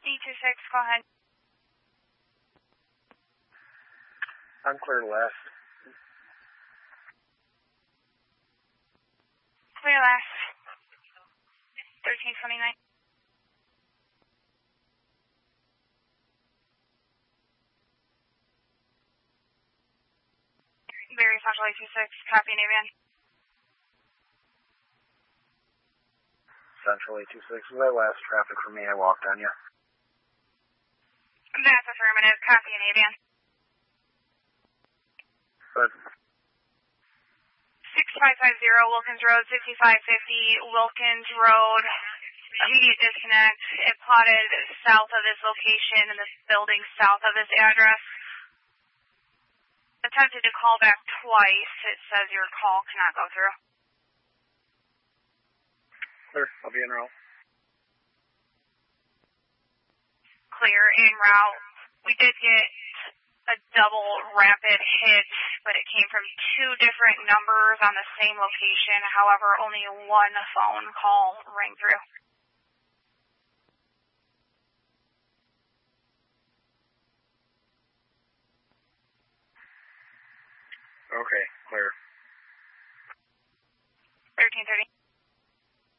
D26, go ahead. I'm clear left. Clear left. 1329. Barry Central 826, copy Navian. Central 826, was that last traffic for me? I walked on you. That's affirmative, copy Navian. But 6550 Wilkins Road, 6550 Wilkins Road. Immediate disconnect. It plotted south of this location in this building south of this address. Attempted to call back twice. It says your call cannot go through. clear, I'll be en route. Clear en route. We did get a double rapid hit, but it came from two different numbers on the same location. However, only one phone call rang through. Okay.